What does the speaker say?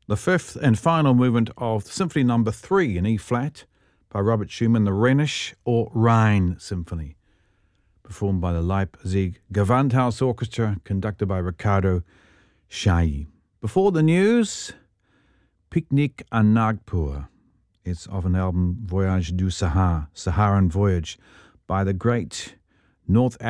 the fifth and final movement of Symphony Number 3 in E-flat by Robert Schumann, the Rhenish or Rhine Symphony, performed by the Leipzig Gewandhaus Orchestra, conducted by Riccardo Chailly. Before the news, Picnic à Nagpur. It's off an album Voyage du Sahara, Saharan Voyage, by the great North